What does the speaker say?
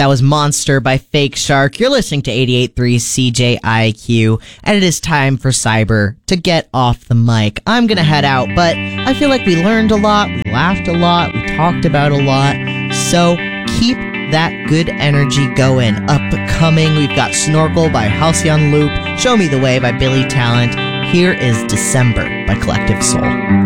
That was Monster by Fake Shark. You're listening to 88.3 CJIQ, and it is time for Cyber to get off the mic. I'm going to head out, but I feel like we learned a lot, we laughed a lot, we talked about a lot, so keep that good energy going. Upcoming, we've got Snorkel by Halcyon Loop, Show Me the Way by Billy Talent. Here is December by Collective Soul.